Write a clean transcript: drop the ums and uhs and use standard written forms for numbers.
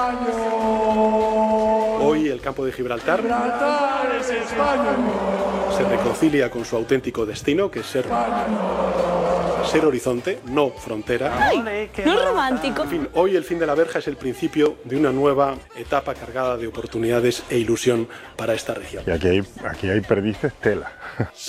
Hoy el campo de Gibraltar se reconcilia con su auténtico destino, que es ser horizonte, no frontera. ¡Ay! ¿No es romántico? En fin, hoy el fin de la verja es el principio de una nueva etapa cargada de oportunidades e ilusión para esta región. Y aquí hay perdices tela.